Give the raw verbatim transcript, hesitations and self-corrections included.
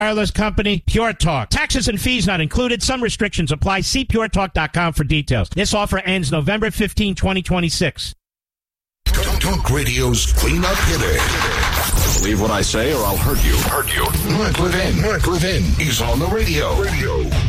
wireless company, Pure Talk. Taxes and fees not included. Some restrictions apply. See pure talk dot com for details. This offer ends November fifteenth, twenty twenty-six. Talk, Talk Radio's cleanup hitter. Believe what I say or I'll hurt you. Hurt you. Mark Levin. Mark Levin. He's on the radio. Radio.